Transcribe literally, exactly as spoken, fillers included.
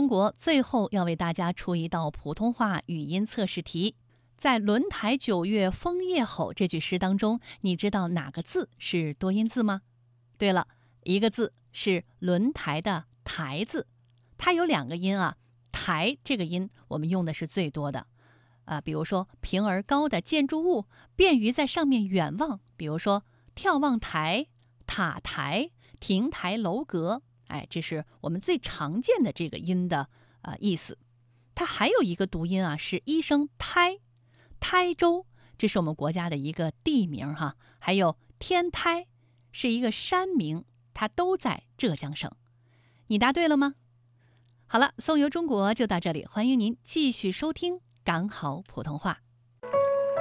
中国最后要为大家出一道普通话语音测试题。在轮台九月枫叶吼这句诗当中，你知道哪个字是多音字吗？对了，一个字是轮台的台字，它有两个音啊，台这个音我们用的是最多的啊，比如说平而高的建筑物，便于在上面远望，比如说眺望台、塔台、亭台楼阁，哎，这是我们最常见的这个音的呃意思。它还有一个读音啊，是一声胎，台州，这是我们国家的一个地名哈，还有天台是一个山名，它都在浙江省。你答对了吗？好了，送游中国就到这里，欢迎您继续收听港好普通话。